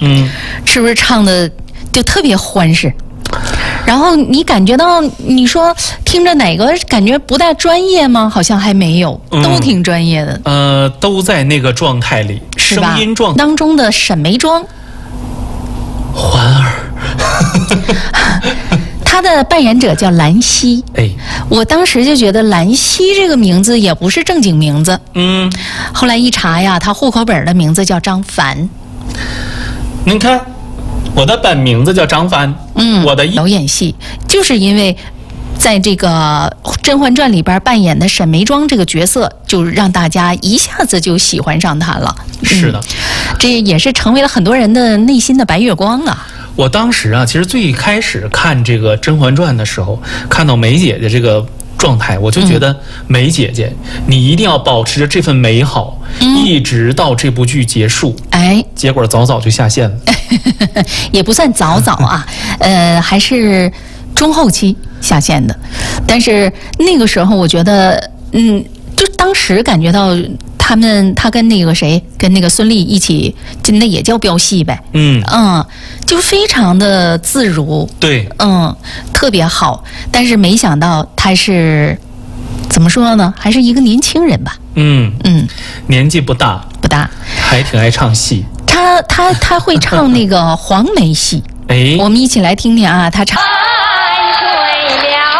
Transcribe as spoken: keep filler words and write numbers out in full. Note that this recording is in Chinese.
嗯， 是不是唱的就特别欢实？然后你感觉到，你说听着哪个感觉不太专业吗？好像还没有，都挺专业的。 嗯、呃，都在那个状态里， 是吧？ 声音状当中的沈眉庄， 环儿， 她的扮演者叫兰溪。 哎， 我当时就觉得兰溪这个名字也不是正经名字。 嗯， 后来一查呀，她户口本的名字叫张凡。 您看。我的本名字叫张帆， 嗯， 我的有演戏，就是因为在这个《甄嬛传》里边扮演的沈眉庄这个角色，就让大家一下子就喜欢上她了。 是的、 嗯，这也是成为了很多人的内心的白月光啊。 我当时啊，其实最开始看这个《甄嬛传》的时候，看到梅姐姐这个状态，我就觉得梅姐姐，嗯、你一定要保持着这份美好，嗯、一直到这部剧结束。 哎， 结果早早就下线了。 也不算早早啊，呃，还是中后期下线的。但是那个时候，我觉得，嗯，就当时感觉到他们，他跟那个谁，跟那个孙俪一起，就那也叫飙戏呗。 嗯嗯，就非常的自如。 对， 嗯，特别好。但是没想到他是怎么说呢？还是一个年轻人吧。 嗯嗯， 年纪不大， 不大， 还挺爱唱戏。 他他他会唱那个黄梅戏， 哎， 我们一起来听听啊，他唱。